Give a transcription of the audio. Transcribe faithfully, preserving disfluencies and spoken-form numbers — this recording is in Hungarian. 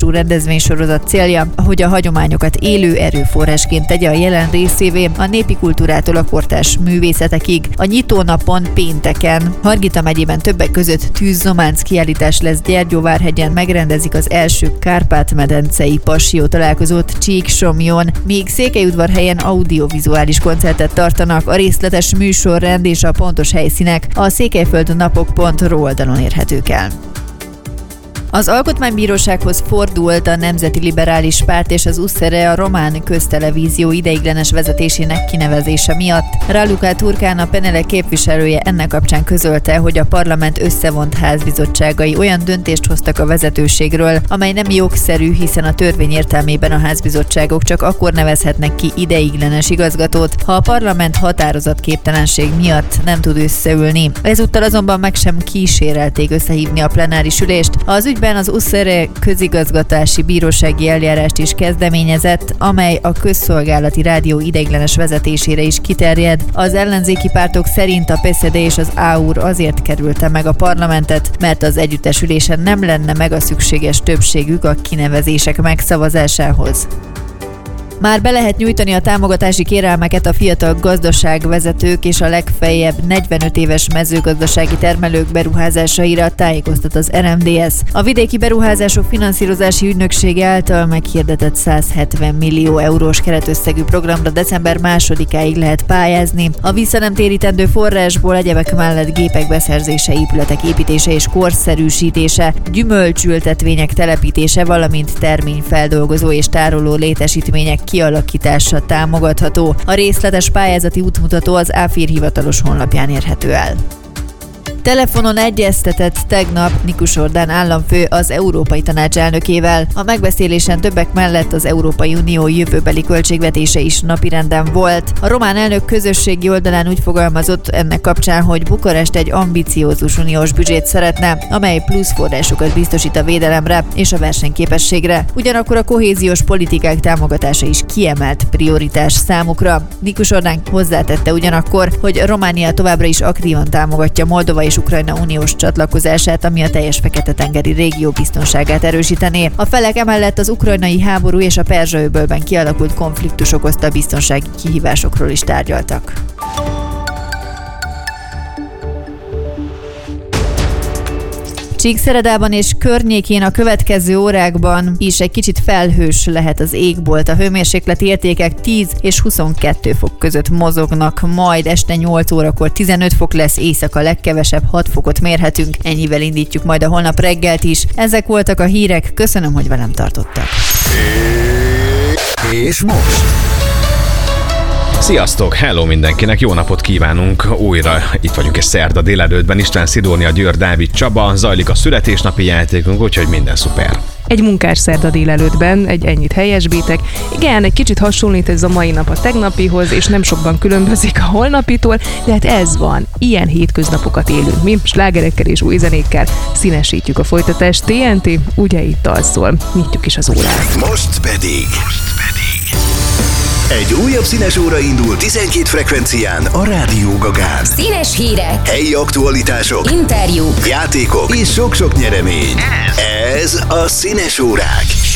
típusú rendezvénysorozat célja, hogy a hagyományokat élő erőforrásként tegye a jelen részévé a népi kultúrától a kortárs művészetekig. A nyitónapon pénteken Hargita megyében többek között tűzzománc kiállítás lesz Gyergyóvárhegyen, megrendezik az első kárpát-medencei passió találkozót Csíksomjon, míg Székelyudvarhelyen audiovizuális koncertet tartanak. A részletes műsorrend és a pontos helyszínek a székelyföldnapok pont ru oldalon érhetők el. Az Alkotmánybírósághoz fordult a Nemzeti Liberális Párt és az USZERE a román köztelevízió ideiglenes vezetésének kinevezése miatt. Raluca Turkán, a Penele képviselője ennek kapcsán közölte, hogy a parlament összevont házbizottságai olyan döntést hoztak a vezetőségről, amely nem jogszerű, hiszen a törvény értelmében a házbizottságok csak akkor nevezhetnek ki ideiglenes igazgatót, ha a parlament határozatképtelenség miatt nem tud összeülni. Ezúttal azonban meg sem kísérelték összehívni a plenáris ülést. Az ügyben az USZERE közigazgatási bírósági eljárást is kezdeményezett, amely a közszolgálati rádió ideiglenes vezetésére is kiterjed. Az ellenzéki pártok szerint a PESZEDE és az á u er azért kerülte meg a parlamentet, mert az együttesülésen nem lenne meg a szükséges többségük a kinevezések megszavazásához. Már be lehet nyújtani a támogatási kérelmeket a fiatal gazdaságvezetők és a legfeljebb negyvenöt éves mezőgazdasági termelők beruházásaira, tájékoztat az er em dé es. A Vidéki Beruházások Finanszírozási Ügynöksége által meghirdetett száz hetven millió eurós keretösszegű programra december másodikáig lehet pályázni. A visszanemtérítendő forrásból egyebek mellett gépek beszerzése, épületek építése és korszerűsítése, gyümölcsültetvények telepítése, valamint terményfeldolgozó és tároló létesítmények kialakítása támogatható. A részletes pályázati útmutató az áfír hivatalos honlapján érhető el. Telefonon egyeztetett tegnap Nikus Orbán államfő az Európai Tanács elnökével. A megbeszélésen többek mellett az Európai Unió jövőbeli költségvetése is napirenden volt. A román elnök közösségi oldalán úgy fogalmazott ennek kapcsán, hogy Bukarest egy ambiciózus uniós büdzsét szeretne, amely plusz forrásokat biztosít a védelemre és a versenyképességre. Ugyanakkor a kohéziós politikák támogatása is kiemelt prioritás számukra. Nikus Orbán hozzátette ugyanakkor, hogy Románia továbbra is aktívan támogatja Moldova és Ukrajna uniós csatlakozását, ami a teljes Fekete-tengeri régió biztonságát erősítené. A felek emellett az ukrajnai háború és a Perzsa-öbölben kialakult konfliktus okozta biztonsági kihívásokról is tárgyaltak. Csíkszeredában és környékén a következő órákban is egy kicsit felhős lehet az égbolt. A hőmérsékleti értékek tíz és huszonkettő fok között mozognak, majd este nyolc órakor tizenöt fok lesz, éjszaka legkevesebb hat fokot mérhetünk. Ennyivel indítjuk majd a holnap reggelt is. Ezek voltak a hírek, köszönöm, hogy velem tartottak. És most? Sziasztok! Hello mindenkinek! Jó napot kívánunk! Újra itt vagyunk egy szerda délelőttben. István Szidónia, Győr Dávid Csaba, zajlik a születésnapi játékunk, úgyhogy minden szuper. Egy munkás szerda délelőttben, egy ennyit helyesbítek. Igen, egy kicsit hasonlít ez a mai nap a tegnapihoz, és nem sokban különbözik a holnapitól, de hát ez van. Ilyen hétköznapokat élünk mi, slágerekkel és új zenékkel színesítjük a folytatást. té en té, ugye itt alszol. Nyitjuk is az órát. Most pedig... Most pedig... Egy újabb színes óra indul tizenkét frekvencián a Rádió Gagán. Színes hírek, helyi aktualitások, interjúk, játékok és sok-sok nyeremény. Ez a Színes órák.